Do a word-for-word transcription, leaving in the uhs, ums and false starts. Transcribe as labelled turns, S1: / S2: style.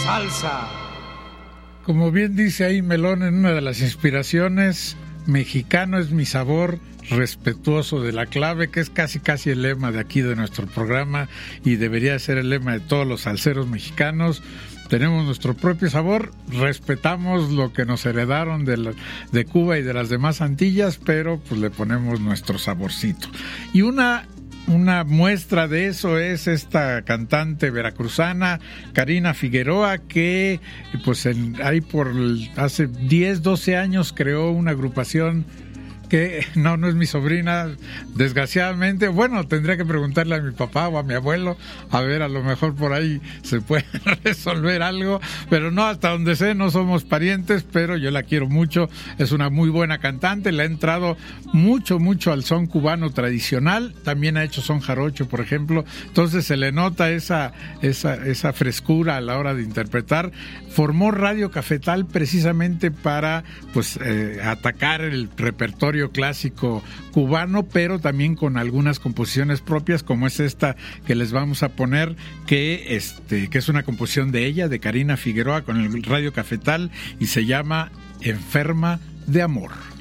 S1: salsa.
S2: Como bien dice ahí Melón en una de las inspiraciones, mexicano es mi sabor, respetuoso de la clave, que es casi casi el lema de aquí de nuestro programa y debería ser el lema de todos los salseros mexicanos. Tenemos nuestro propio sabor, respetamos lo que nos heredaron de, la, de Cuba y de las demás Antillas, pero pues le ponemos nuestro saborcito. Y una Una muestra de eso es esta cantante veracruzana, Karina Figueroa, que pues en, ahí por el, hace diez, doce años creó una agrupación que no, no es mi sobrina, desgraciadamente. Bueno, tendría que preguntarle a mi papá o a mi abuelo, a ver, a lo mejor por ahí se puede resolver algo, pero no, hasta donde sé, no somos parientes, pero yo la quiero mucho, es una muy buena cantante, le ha entrado mucho, mucho al son cubano tradicional, también ha hecho son jarocho, por ejemplo, entonces se le nota esa, esa, esa frescura a la hora de interpretar. Formó Radio Cafetal precisamente para, pues, eh, atacar el repertorio clásico cubano, pero también con algunas composiciones propias, como es esta que les vamos a poner, que este que es una composición de ella, de Karina Figueroa, con el Radio Cafetal, y se llama Enferma de Amor.